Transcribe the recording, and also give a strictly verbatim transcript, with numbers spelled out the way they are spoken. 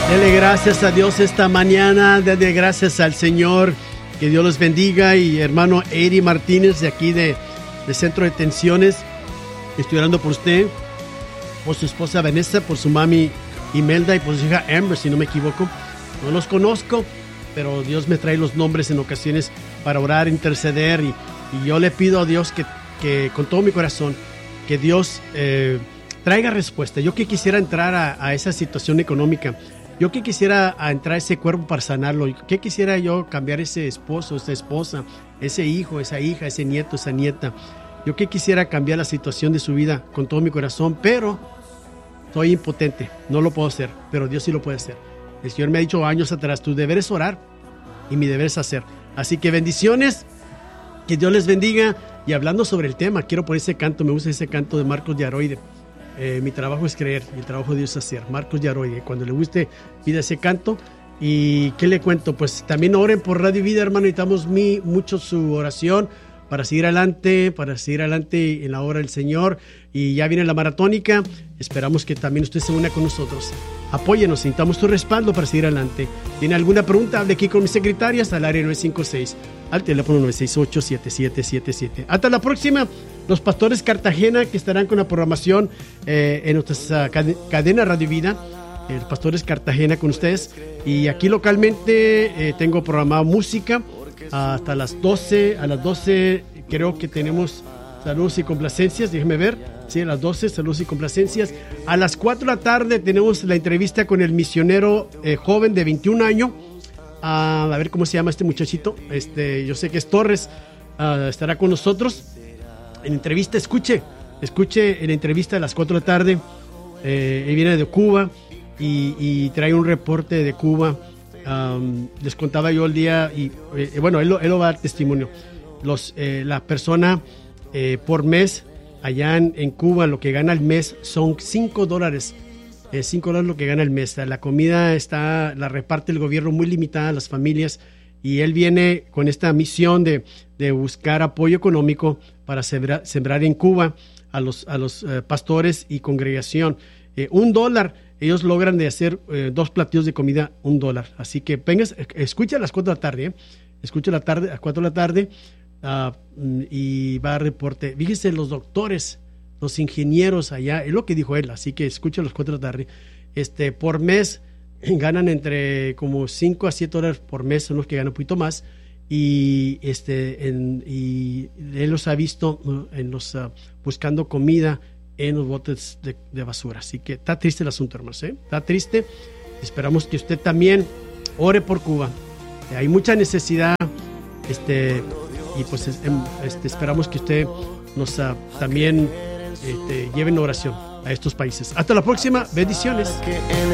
Dele gracias a Dios esta mañana, dele gracias al Señor, que Dios los bendiga. Y hermano Eri Martínez de aquí de, de Centro de Tensiones, estoy orando por usted, por su esposa Vanessa, por su mami Imelda y por su hija Amber, si no me equivoco. No los conozco, pero Dios me trae los nombres en ocasiones para orar, interceder, y, y yo le pido a Dios que, que con todo mi corazón, que Dios eh, traiga respuesta. Yo que quisiera entrar a, a esa situación económica, yo que quisiera a entrar a ese cuerpo para sanarlo, que quisiera yo cambiar ese esposo, esa esposa, ese hijo, esa hija, ese nieto, esa nieta. Yo que quisiera cambiar la situación de su vida con todo mi corazón, pero soy impotente, no lo puedo hacer, pero Dios sí lo puede hacer. El Señor me ha dicho años atrás, tu deber es orar y mi deber es hacer. Así que bendiciones, que Dios les bendiga. Y hablando sobre el tema, quiero poner ese canto, me gusta ese canto de Marcos Yaroide. Eh, mi trabajo es creer, mi trabajo de Dios es hacer. Marcos Yaroide, cuando le guste, pida ese canto. ¿Y qué le cuento? Pues también oren por Radio Vida, hermano. Necesitamos mi, mucho su oración para seguir adelante, para seguir adelante en la obra del Señor. Y ya viene la maratónica. Esperamos que también usted se una con nosotros. Apóyenos, necesitamos tu respaldo para seguir adelante. ¿Tiene alguna pregunta? Hable aquí con mis secretarias al área nueve cinco seis, al teléfono nueve seis ocho, siete siete siete siete. Hasta la próxima. Los Pastores Cartagena, que estarán con la programación eh, en nuestra cadena Radio Vida. Eh, los Pastores Cartagena con ustedes. Y aquí localmente eh, tengo programado música hasta las doce. A las doce creo que tenemos saludos y complacencias. Déjeme ver. Sí, a las doce, saludos y complacencias. A las cuatro de la tarde tenemos la entrevista con el misionero eh, joven de veintiún años. Uh, a ver cómo se llama este muchachito. Este, yo sé que es Torres. Uh, estará con nosotros en entrevista. Escuche, escuche en la entrevista a las cuatro de la tarde. Eh, él viene de Cuba y, y trae un reporte de Cuba. Um, les contaba yo el día y eh, bueno, él, él lo va a dar testimonio. Los, eh, la persona eh, por mes allá en, en Cuba, lo que gana al mes son cinco dólares. Eh, cinco dólares lo que gana el mes. La comida está, la reparte el gobierno muy limitada a las familias. Y él viene con esta misión de, de buscar apoyo económico para sembrar, sembrar en Cuba a los, a los eh, pastores y congregación. Eh, un dólar, ellos logran de hacer eh, dos platillos de comida, un dólar. Así que vengas, escucha a las cuatro de la tarde, ¿eh? Escucha a las cuatro de la tarde uh, y va a reporte. Fíjese, los doctores, los ingenieros allá, es lo que dijo él, así que escucha a las cuatro de la tarde. Este, por mes ganan entre como cinco a siete dólares por mes, son los que ganan un poquito más, y este en, y él los ha visto uh, en los uh, buscando comida en los botes de, de basura. Así que está triste el asunto, hermanos, ¿eh? Está triste. Esperamos que usted también ore por Cuba. Eh, hay mucha necesidad, este y pues este, esperamos que usted nos uh, también este, lleve en oración a estos países. Hasta la próxima, bendiciones.